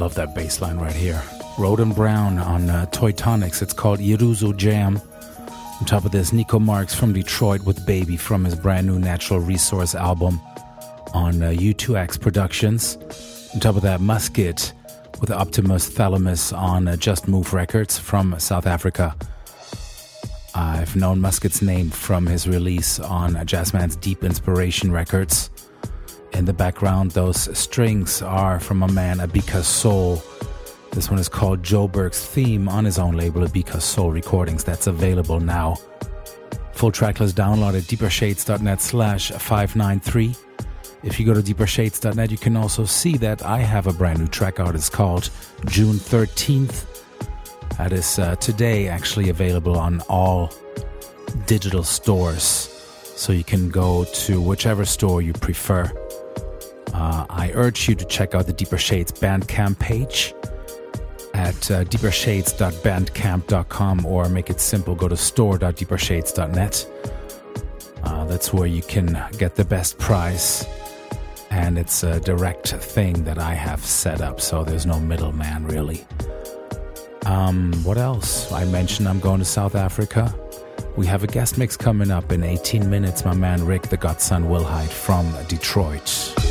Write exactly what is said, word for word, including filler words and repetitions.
Love that bass line right here. Roden Brown on uh, Toy Tonics. It's called Yeruzo Jam. On top of this, Nico Marks from Detroit with Baby from his brand new Natural Resource album on uh, U two X Productions. On top of that, Musket with Optimus Thalamus on uh, Just Move Records from South Africa. I've known Musket's name from his release on uh, Jazzman's Deep Inspiration Records. In the background, those strings are from a man, Abika Soul. This one is called Joburg's Theme on his own label, Abika Soul Recordings. That's available now. Full track list download at deepershades.net slash 593. If you go to deeper shades dot net, you can also see that I have a brand new track out. It's called June thirteenth. That is uh, today actually available on all digital stores. So you can go to whichever store you prefer. Uh, I urge you to check out the Deeper Shades Bandcamp page at uh, deeper shades dot bandcamp dot com, or make it simple, go to store dot deeper shades dot net. Uh, that's where you can get the best price. And it's a direct thing that I have set up, so there's no middleman, really. Um, what else? I mentioned I'm going to South Africa. We have a guest mix coming up in eighteen minutes. My man Rick, the Godson Wilhite from Detroit.